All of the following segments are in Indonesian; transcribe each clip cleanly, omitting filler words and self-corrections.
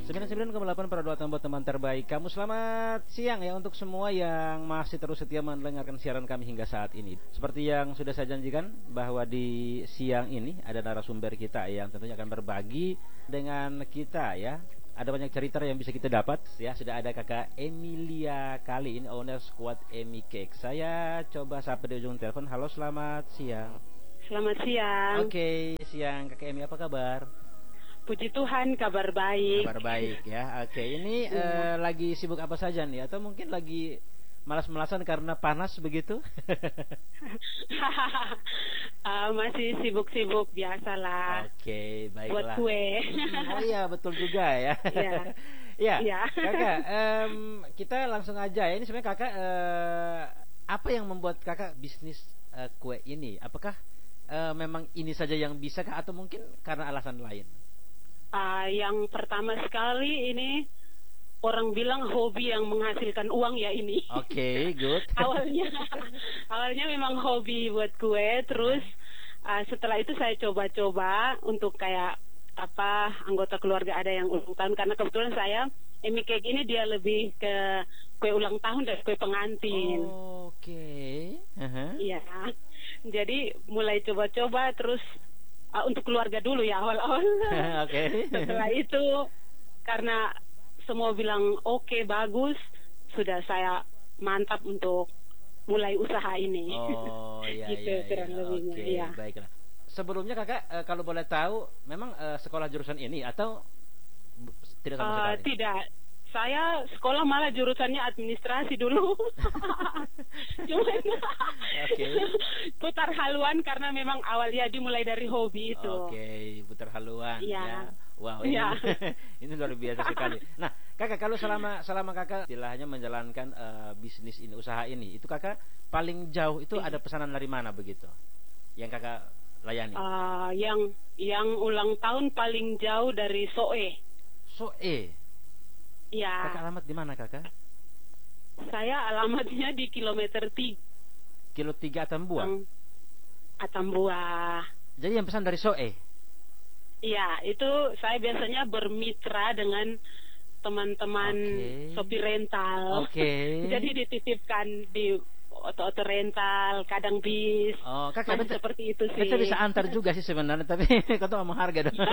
99,8 Peradaban buat teman terbaik kamu. Selamat siang ya untuk semua yang masih terus setia mendengarkan siaran kami hingga saat ini. Seperti yang sudah saya janjikan bahwa di siang ini ada narasumber kita yang tentunya akan berbagi dengan kita ya. Ada banyak cerita yang bisa kita dapat ya. Sudah ada Kakak Emilia kali ini, owner Squad Emi Cake. Saya coba sapa di ujung telepon. Halo, selamat siang. Selamat siang. Oke, siang Kakak Emi, apa kabar? Puji Tuhan, kabar baik. Kabar baik ya. Oke, ini lagi sibuk apa saja nih? Atau mungkin lagi malas-malasan karena panas begitu? Masih sibuk-sibuk biasalah. Oke, baiklah. Buat kue. Oh iya, betul juga ya. Iya. Ya, Kakak, kita langsung aja ya. Ini sebenarnya Kakak, apa yang membuat Kakak bisnis kue ini? Apakah memang ini saja yang bisa kah? Atau mungkin karena alasan lain? Yang pertama sekali ini orang bilang hobi yang menghasilkan uang ya ini. Oke, good. awalnya memang hobi buat kue, terus setelah itu saya coba-coba untuk kayak anggota keluarga ada yang ulang tahun, karena kebetulan saya Emi Cake ini dia lebih ke kue ulang tahun dan kue pengantin. Oke. Iya. Jadi mulai coba-coba terus untuk keluarga dulu ya awal-awal. Oke. Setelah itu karena semua bilang oke, bagus, sudah saya mantap untuk mulai usaha ini. Oh iya. Gitu, kurang lebihnya. Oke, Iya. baiklah. Sebelumnya Kakak kalau boleh tahu memang sekolah jurusan ini atau tidak sama sekali? Tidak. Saya sekolah malah jurusannya administrasi dulu. Cuman putar haluan karena memang awalnya dimulai dari hobi itu. Oke, putar haluan ya. Wow, ini, ya. Ini luar biasa sekali. Nah, Kakak kalau selama Kakak istilahnya menjalankan bisnis ini, usaha ini, itu Kakak paling jauh itu ada pesanan dari mana begitu? Yang Kakak layani? Yang ulang tahun paling jauh dari Soe. Soe. Ya. Kakak alamat di mana Kakak? Saya alamatnya di kilometer 3. Kilo 3 Atambua. Atambua. Jadi yang pesan dari Soe? Iya, itu saya biasanya bermitra dengan teman-teman sopir rental. Oke. Jadi dititipkan di auto rental, kadang bis. Oh, Kakak seperti itu sih. Kita bisa antar juga sih sebenarnya, tapi kau tuh ngomong harga dong.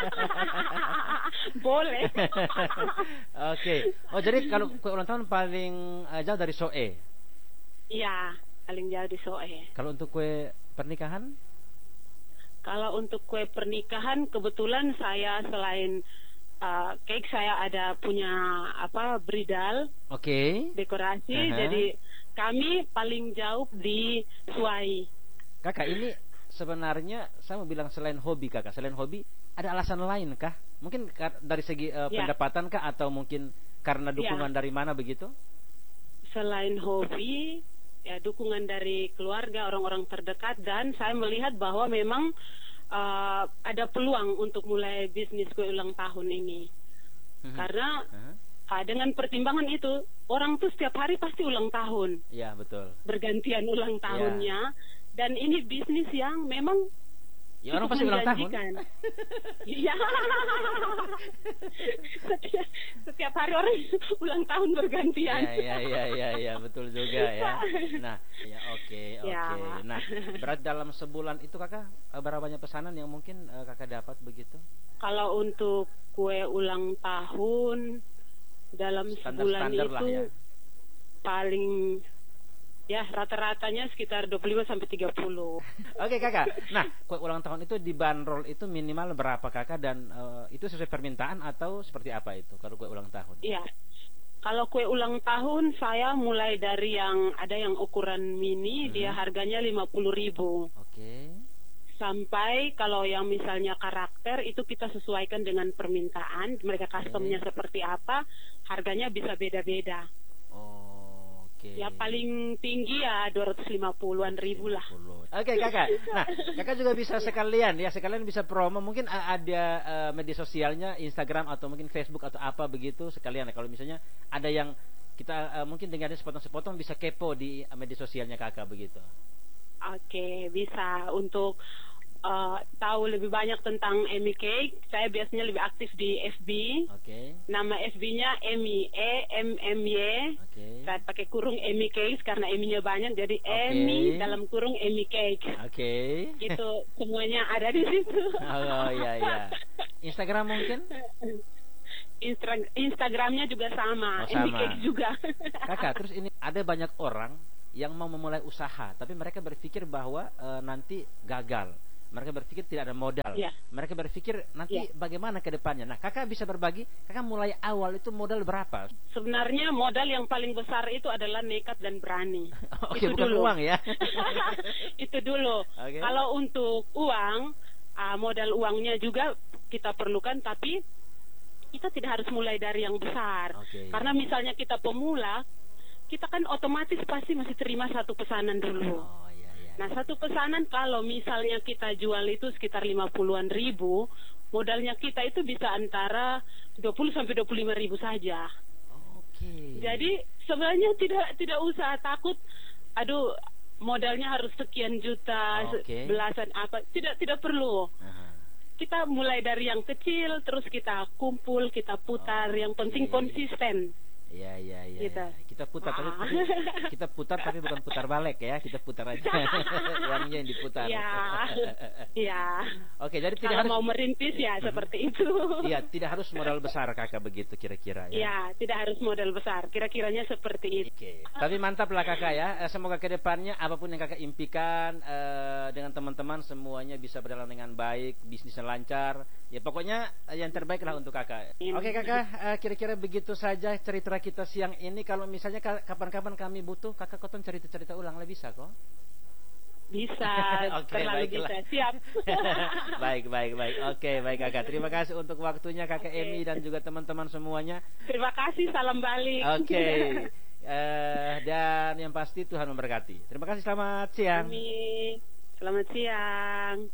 Boleh. Oke. Oh, jadi kalau kue ulang tahun paling jauh dari Soe? Iya, paling jauh di Soe. Kalau untuk kue pernikahan? Kalau untuk kue pernikahan kebetulan saya selain cake saya ada punya bridal. Oke. Dekorasi. Jadi kami paling jauh di Suai. Kakak, ini sebenarnya saya mau bilang selain hobi Kakak, selain hobi ada alasan lain kah? Mungkin dari segi pendapatan kah, atau mungkin karena dukungan dari mana begitu? Selain hobi, ya dukungan dari keluarga, orang-orang terdekat, dan saya melihat bahwa memang ada peluang untuk mulai bisnis kue ulang tahun ini. Karena dengan pertimbangan itu, orang tuh setiap hari pasti ulang tahun. Iya, betul. Bergantian ulang tahunnya. Dan ini bisnis yang memang orang pasti ulang tahun. Iya. setiap hari orang ulang tahun bergantian. Iya, betul juga ya. Nah, ya oke. Nah, berarti dalam sebulan itu Kakak berapa banyak pesanan yang mungkin Kakak dapat begitu? Kalau untuk kue ulang tahun dalam sebulan itu ya, paling rata-ratanya sekitar 25 sampai 30. Oke, Kakak. Nah, kue ulang tahun itu dibanderol itu minimal berapa Kakak, dan itu sesuai permintaan atau seperti apa itu kalau kue ulang tahun? Iya. Kalau kue ulang tahun saya mulai dari ada yang ukuran mini, dia harganya 50.000. Oke. Sampai kalau yang misalnya karakter itu kita sesuaikan dengan permintaan, mereka customnya seperti apa, harganya bisa beda-beda. Oke. Ya paling tinggi ya 250-an ribu lah. Oke, Kakak. Nah, Kakak juga bisa sekalian bisa promo, mungkin ada media sosialnya, Instagram atau mungkin Facebook atau apa begitu sekalian. Kalau misalnya ada yang kita mungkin dengarnya sepotong-sepotong, bisa kepo di media sosialnya Kakak begitu. Oke, bisa. Untuk tahu lebih banyak tentang Emi Cake, saya biasanya lebih aktif di FB. Oke. Nama FB-nya Emi, EMMY. Oke. Saya pakai kurung Emi Cake karena Emi-nya banyak, jadi Emi dalam kurung Emi Cake. Oke. Itu semuanya ada di situ. Oh iya iya. Instagram mungkin? Instagramnya juga sama, Emi Cake juga. Kakak, terus ini ada banyak orang yang mau memulai usaha, tapi mereka berpikir bahwa nanti gagal. Mereka berpikir tidak ada modal. Yeah. Mereka berpikir nanti bagaimana ke depannya. Nah, kakak bisa berbagi, kakak mulai awal itu modal berapa? Sebenarnya modal yang paling besar itu adalah nekat dan berani. Oke, itu bukan dulu. uang ya. Itu dulu. Okay. Kalau untuk uang, modal uangnya juga kita perlukan, tapi kita tidak harus mulai dari yang besar. Okay. Karena misalnya kita pemula, kita kan otomatis pasti masih terima satu pesanan dulu. Oh, iya. Nah, satu pesanan kalau misalnya kita jual itu sekitar 50-an ribu, modalnya kita itu bisa antara 20 sampai 25 ribu saja. Oke. Jadi sebenarnya tidak usah takut, aduh modalnya harus sekian juta, belasan apa, tidak perlu. Kita mulai dari yang kecil, terus kita kumpul, kita putar, yang penting konsisten. Iya. Gitu. Kita putar tapi bukan putar balik ya, kita putar aja. Uangnya yang diputar. Iya. Oke, jadi tidak kalau harus mau merintis ya seperti itu. Iya, tidak harus modal besar kakak begitu kira-kira ya. Iya, tidak harus modal besar. Kira-kiranya seperti itu. Oke. Tapi mantap lah kakak ya. Semoga ke depannya apapun yang kakak impikan dengan teman-teman semuanya bisa berjalan dengan baik, bisnisnya lancar. Ya pokoknya yang terbaik lah untuk kakak. Oke kakak, kira-kira begitu saja cerita kita siang ini. Kalau misalnya kapan-kapan kami butuh kakak Koton cerita-cerita ulang lah bisa kok? Bisa. Terlalu bisa. Siap. Baik. Oke, baik kakak. Terima kasih untuk waktunya kakak Emi dan juga teman-teman semuanya. Terima kasih, salam balik. Oke. Dan yang pasti Tuhan memberkati. Terima kasih, selamat siang. Amin. Selamat siang.